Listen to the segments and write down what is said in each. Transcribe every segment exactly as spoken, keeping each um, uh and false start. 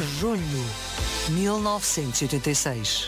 junho mil novecentos e oitenta e seis.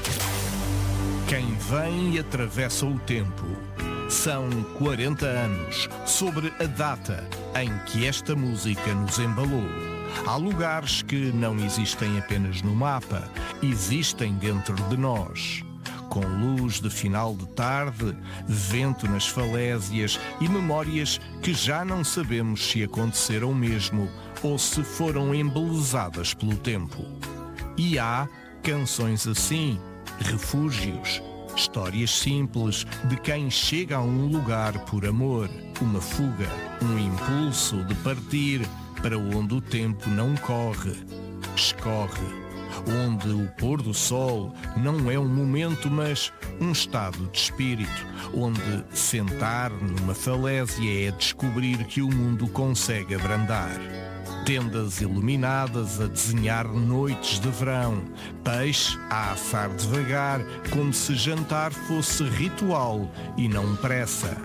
Quem vem e atravessa o tempo. São quarenta anos sobre a data em que esta música nos embalou. Há lugares que não existem apenas no mapa, existem dentro de nós. Com luz de final de tarde, vento nas falésias e memórias que já não sabemos se aconteceram mesmo ou se foram embelezadas pelo tempo. E há canções assim, refúgios, histórias simples de quem chega a um lugar por amor, uma fuga, um impulso de partir para onde o tempo não corre, escorre. Onde o pôr do sol não é um momento, mas um estado de espírito, onde sentar numa falésia é descobrir que o mundo consegue abrandar. Tendas iluminadas a desenhar noites de verão, peixe a assar devagar, como se jantar fosse ritual e não pressa.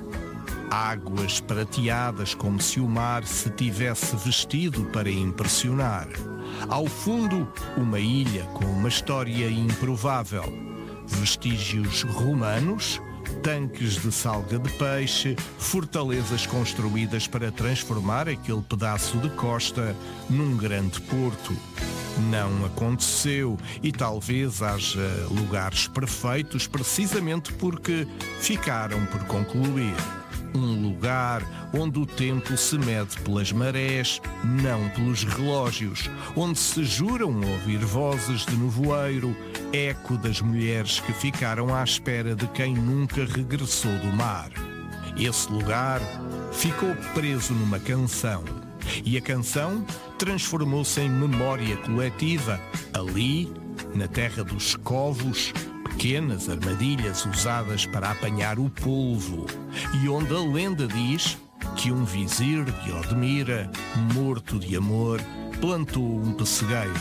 Águas prateadas como se o mar se tivesse vestido para impressionar. Ao fundo, uma ilha com uma história improvável. Vestígios romanos, tanques de salga de peixe, fortalezas construídas para transformar aquele pedaço de costa num grande porto. Não aconteceu e talvez haja lugares perfeitos precisamente porque ficaram por concluir. Um lugar onde o tempo se mede pelas marés, não pelos relógios, onde se juram ouvir vozes de nevoeiro, eco das mulheres que ficaram à espera de quem nunca regressou do mar. Esse lugar ficou preso numa canção, e a canção transformou-se em memória coletiva, ali, na terra dos covos, pequenas armadilhas usadas para apanhar o polvo, e onde a lenda diz que um vizir de Odmira, morto de amor, plantou um pessegueiro.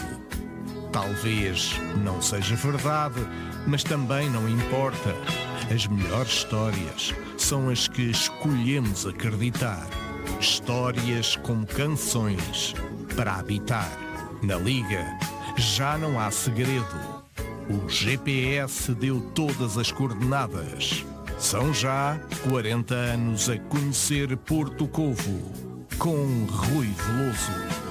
Talvez não seja verdade, mas também não importa. As melhores histórias são as que escolhemos acreditar. Histórias como canções para habitar. Na Liga já não há segredo. O G P S deu todas as coordenadas. São já quarenta anos a conhecer Porto Covo com Rui Veloso.